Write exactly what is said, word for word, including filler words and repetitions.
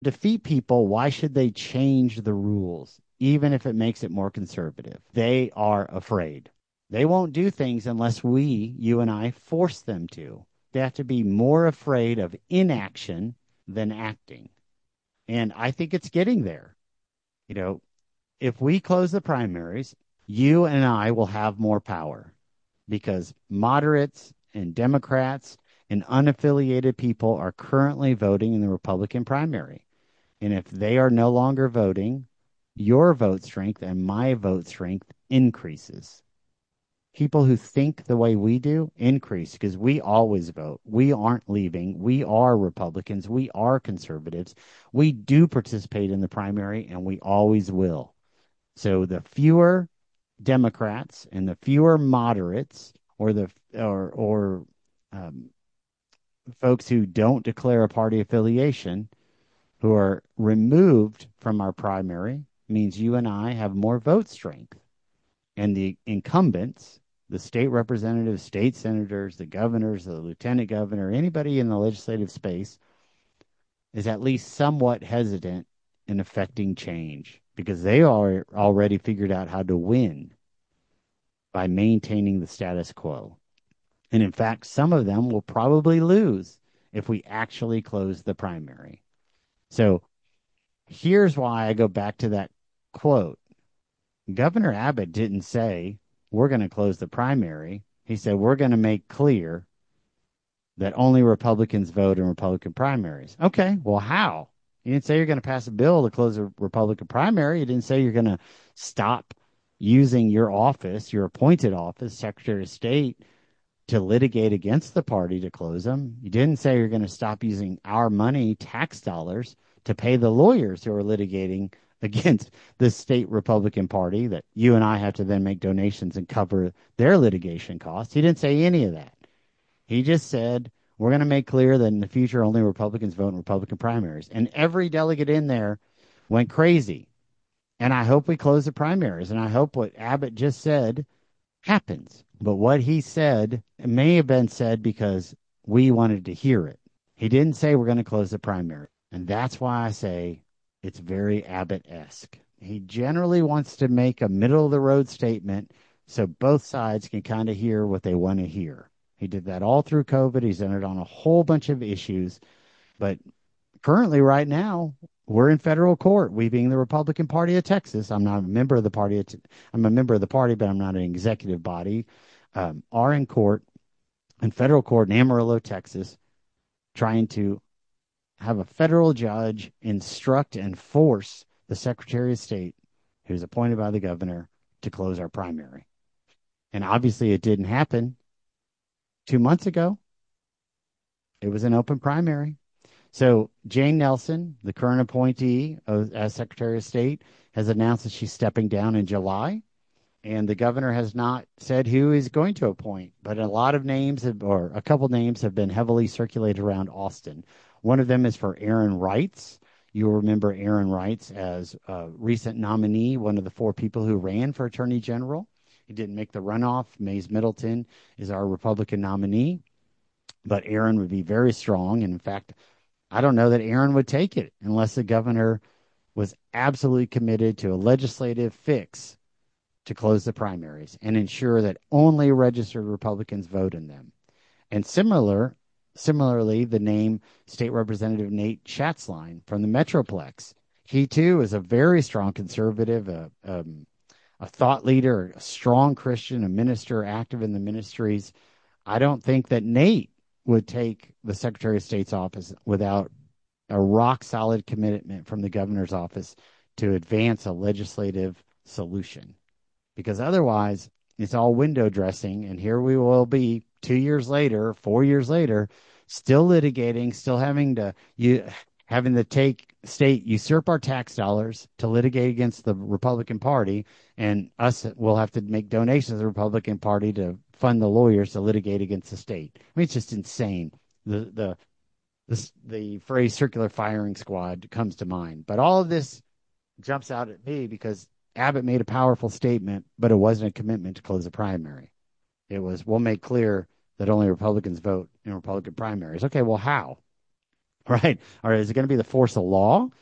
defeat people, why should they change the rules, even if it makes it more conservative? They are afraid. They won't do things unless we, you and I, force them to. They have to be more afraid of inaction than acting. And I think it's getting there. You know, if we close the primaries, you and I will have more power because moderates and Democrats and unaffiliated people are currently voting in the Republican primary. And if they are no longer voting, your vote strength and my vote strength increases. People who think the way we do increase because we always vote. We aren't leaving. We are Republicans. We are conservatives. We do participate in the primary and we always will. So the fewer Democrats and the fewer moderates or the or or um, folks who don't declare a party affiliation who are removed from our primary means you and I have more vote strength. And the incumbents, the state representatives, state senators, the governors, the lieutenant governor, anybody in the legislative space is at least somewhat hesitant in affecting change because they are already figured out how to win by maintaining the status quo. And in fact, some of them will probably lose if we actually close the primary. So here's why I go back to that quote. Governor Abbott didn't say, we're going to close the primary. He said, we're going to make clear that only Republicans vote in Republican primaries. Okay, well, how? You didn't say you're going to pass a bill to close a Republican primary. You didn't say you're going to stop using your office, your appointed office, Secretary of State, to litigate against the party to close them. You didn't say you're going to stop using our money, tax dollars, to pay the lawyers who are litigating against the state Republican Party that you and I have to then make donations and cover their litigation costs. He didn't say any of that. He just said, we're going to make clear that in the future only Republicans vote in Republican primaries. And every delegate in there went crazy. And I hope we close the primaries. And I hope what Abbott just said happens. But what he said, it may have been said because we wanted to hear it. He didn't say we're going to close the primary. And that's why I say it's very Abbott-esque. He generally wants to make a middle of the road statement so both sides can kind of hear what they want to hear. He did that all through COVID. He's done it on a whole bunch of issues. But currently, right now, we're in federal court. We being the Republican Party of Texas. I'm not a member of the party. I'm a member of the party, but I'm not an executive body. Um, are in court, in federal court in Amarillo, Texas, trying to have a federal judge instruct and force the Secretary of State, who's appointed by the governor, to close our primary. And obviously, it didn't happen. Two months ago, it was an open primary. So Jane Nelson, the current appointee of, as Secretary of State, has announced that she's stepping down in July, and the governor has not said who he's going to appoint. But a lot of names, have, or a couple names, have been heavily circulated around Austin. One of them is for Aaron Reitz. You'll remember Aaron Reitz as a recent nominee, one of the four people who ran for Attorney General. He didn't make the runoff. Mays Middleton is our Republican nominee, but Aaron would be very strong. And in fact, I don't know that Aaron would take it unless the governor was absolutely committed to a legislative fix to close the primaries and ensure that only registered Republicans vote in them. And similar, similarly, the name State Representative Nate Schatzline from the Metroplex. He too is a very strong conservative, a, um, a thought leader, a strong Christian, a minister active in the ministries. I don't think that Nate would take the Secretary of State's office without a rock solid commitment from the governor's office to advance a legislative solution. Because otherwise, it's all window dressing. And here we will be two years later, four years later, still litigating, still having to you having to take state usurp our tax dollars to litigate against the Republican Party, and us will have to make donations to the Republican Party to fund the lawyers to litigate against the state. I mean, it's just insane. The the the, the phrase circular firing squad comes to mind. But all of this jumps out at me because Abbott made a powerful statement, but it wasn't a commitment to close the primary. It was, we'll make clear that only Republicans vote in Republican primaries. Okay, well, how? right? Or is it going to be the force of law?